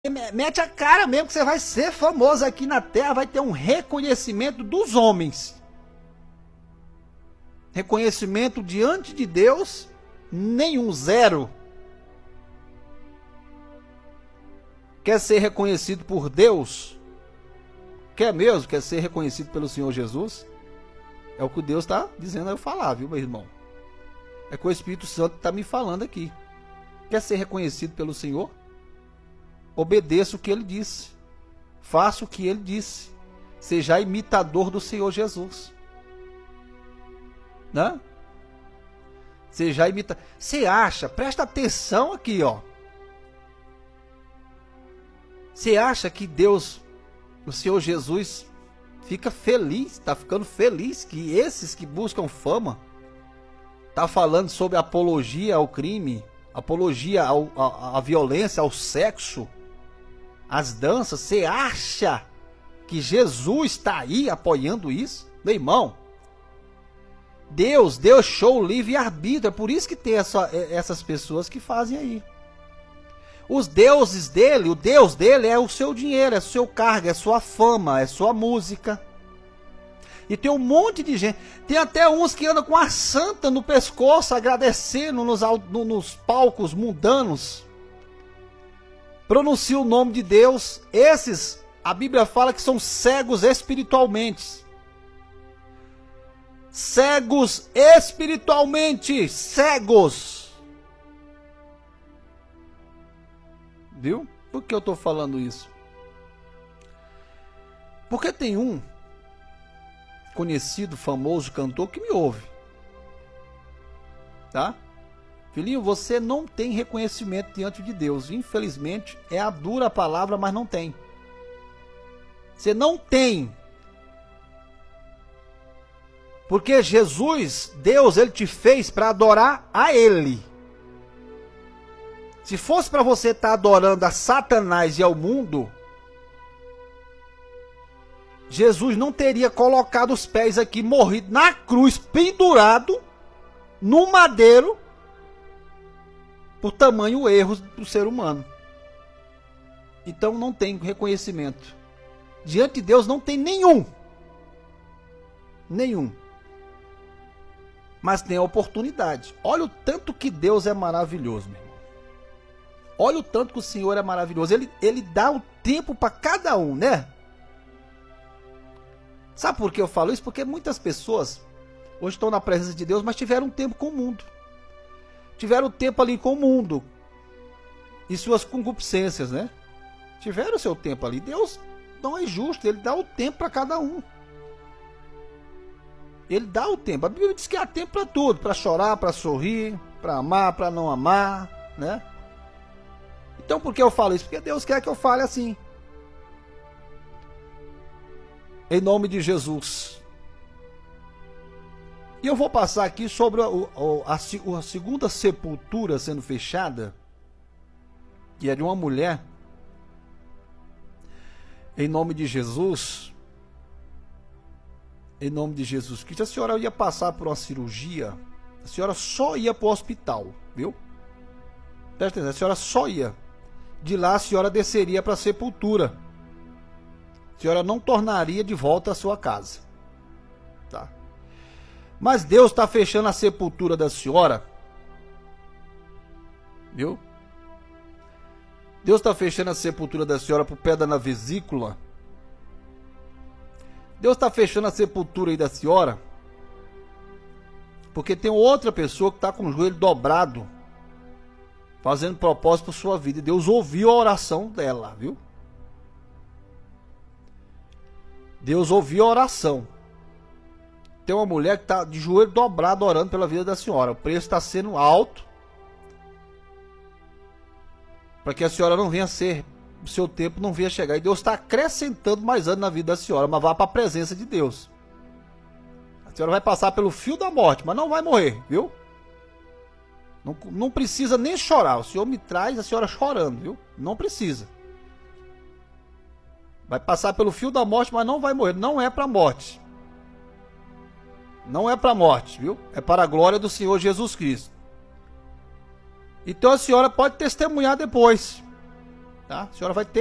Mete a cara mesmo que você vai ser famoso aqui na Terra, vai ter um reconhecimento dos homens. Reconhecimento diante de Deus, nenhum, zero. Quer ser reconhecido por Deus? Quer mesmo? Quer ser reconhecido pelo Senhor Jesus? É o que Deus está dizendo a eu falar, viu, meu irmão? É que o Espírito Santo está me falando aqui. Quer ser reconhecido pelo Senhor? Obedeça o que Ele disse. Faça o que Ele disse. Seja imitador do Senhor Jesus. Né? Seja imitador. Você acha, presta atenção aqui, ó. Você acha que Deus, o Senhor Jesus, fica feliz, está ficando feliz que esses que buscam fama, tá falando sobre apologia ao crime, apologia à violência, ao sexo, às danças? Você acha que Jesus está aí apoiando isso? Meu irmão, Deus deixou o livre-arbítrio, é por isso que tem essas pessoas que fazem aí. Os deuses dele, o Deus dele é o seu dinheiro, é o seu cargo, é sua fama, é sua música. E tem um monte de gente, tem até uns que andam com a santa no pescoço, agradecendo nos palcos mundanos. Pronuncia o nome de Deus. Esses, a Bíblia fala que são cegos espiritualmente. Cegos espiritualmente, cegos. Viu? Por que eu estou falando isso? Porque tem um conhecido, famoso cantor que me ouve. Tá? Filhinho, você não tem reconhecimento diante de Deus. Infelizmente, é a dura palavra, mas não tem. Você não tem. Porque Jesus, Deus, Ele te fez para adorar a Ele. Se fosse para você estar adorando a Satanás e ao mundo, Jesus não teria colocado os pés aqui, morrido na cruz, pendurado, no madeiro, por tamanho erro do ser humano. Então não tem reconhecimento. Diante de Deus não tem nenhum. Nenhum. Mas tem a oportunidade. Olha o tanto que Deus é maravilhoso, meu irmão. Olha o tanto que o Senhor é maravilhoso. Ele dá o tempo para cada um, né? Sabe por que eu falo isso? Porque muitas pessoas hoje estão na presença de Deus, mas tiveram um tempo com o mundo. Tiveram tempo ali com o mundo. E suas concupiscências, né? Tiveram o seu tempo ali. Deus não é justo. Ele dá o tempo para cada um. Ele dá o tempo. A Bíblia diz que há tempo para tudo. Para chorar, para sorrir, para amar, para não amar, né? Então por que eu falo isso? Porque Deus quer que eu fale assim. Em nome de Jesus. E eu vou passar aqui sobre a segunda sepultura sendo fechada. Que é de uma mulher. Em nome de Jesus. Em nome de Jesus Cristo. A senhora ia passar por uma cirurgia. A senhora só ia para o hospital. Viu? Presta atenção. A senhora só ia. De lá a senhora desceria para a sepultura. A senhora não tornaria de volta a sua casa. Tá? Mas Deus está fechando a sepultura da senhora. Viu? Deus está fechando a sepultura da senhora por pedra na vesícula. Deus está fechando a sepultura aí da senhora. Porque tem outra pessoa que está com o joelho dobrado. Fazendo propósito para sua vida. E Deus ouviu a oração dela, viu? Deus ouviu a oração. Tem uma mulher que está de joelho dobrado orando pela vida da senhora. O preço está sendo alto. Para que a senhora não venha ser, o seu tempo não venha chegar. E Deus está acrescentando mais anos na vida da senhora. Mas vá para a presença de Deus. A senhora vai passar pelo fio da morte, mas não vai morrer, viu? Não precisa nem chorar. O Senhor me traz a senhora chorando, viu? Não precisa. Vai passar pelo fio da morte, mas não vai morrer. Não é para a morte. Não é para a morte, viu? É para a glória do Senhor Jesus Cristo. Então a senhora pode testemunhar depois. tá? A senhora vai ter